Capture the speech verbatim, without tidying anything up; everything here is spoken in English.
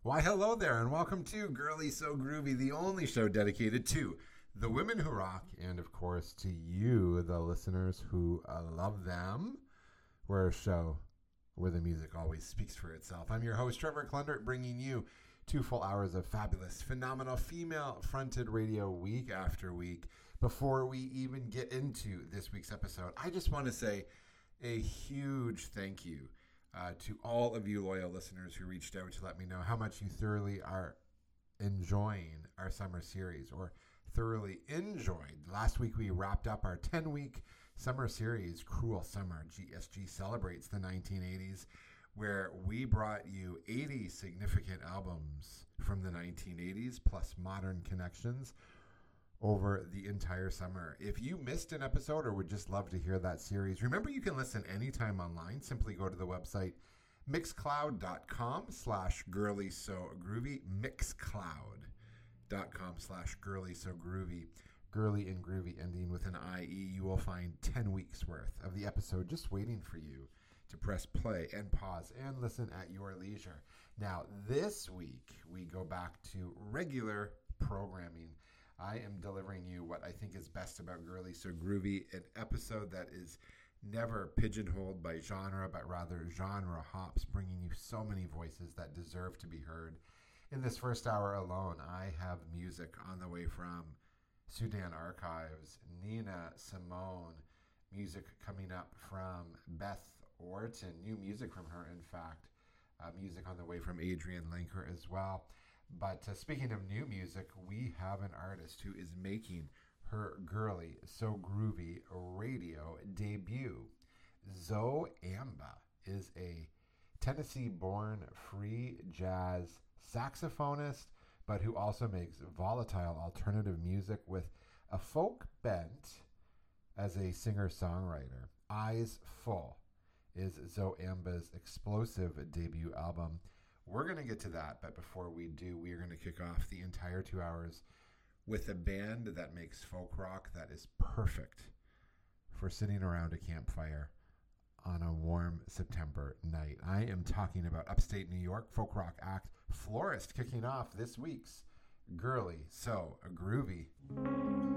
Why, hello there, and welcome to Girly So Groovy, the only show dedicated to the women who rock, and of course to you, the listeners who uh, love them. We're a show where the music always speaks for itself. I'm your host, Trevor Klundert, bringing you two full hours of fabulous, phenomenal, female-fronted radio week after week. Before we even get into this week's episode, I just want to say a huge thank you Uh, to all of you loyal listeners who reached out to let me know how much you thoroughly are enjoying our summer series or thoroughly enjoyed. Last week we wrapped up our ten-week summer series, Cruel Summer. G S G celebrates the nineteen eighties, where we brought you eighty significant albums from the nineteen eighties plus modern connections over the entire summer. If you missed an episode or would just love to hear that series, remember you can listen anytime online. Simply go to the website mixcloud.com slash girly so groovy, mixcloud.com slash girly so groovy, girly and groovy ending with an I E. You will find ten weeks worth of the episode just waiting for you to press play and pause and listen at your leisure. Now, this week we go back to regular programming. I am delivering you what I think is best about Girly So Groovy, an episode that is never pigeonholed by genre, but rather genre hops, bringing you so many voices that deserve to be heard. In this first hour alone, I have music on the way from Sudan Archives, Nina Simone, music coming up from Beth Orton, new music from her, in fact, uh, music on the way from Adrian Lenker as well. But uh, speaking of new music, we have an artist who is making her Girly So Groovy radio debut. Zoe Amba is a Tennessee-born free jazz saxophonist, but who also makes volatile alternative music with a folk bent as a singer-songwriter. Eyes Full is Zoe Amba's explosive debut album. We're going to get to that, but before we do, we are going to kick off the entire two hours with a band that makes folk rock that is perfect for sitting around a campfire on a warm September night. I am talking about upstate New York folk rock act Florist, kicking off this week's Girly So Groovy.